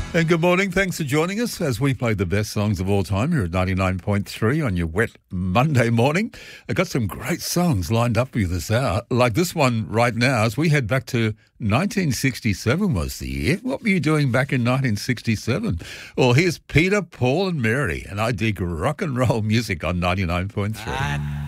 And good morning. Thanks for joining us as we play the best songs of all time here at 99.3 on your wet Monday morning. I've got some great songs lined up for you this hour, like this one right now as we head back to 1967 was the year. What were you doing back in 1967? Well, here's Peter, Paul and Mary, and I dig rock and roll music on 99.3.